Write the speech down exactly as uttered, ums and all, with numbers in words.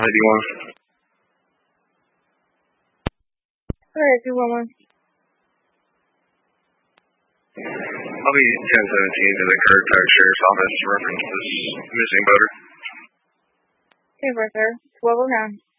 do you want? Alright, two one one. I'll be ten seventeen to the Currituck Sheriff's Office to reference this missing boater. Okay, sir. twelve oh nine.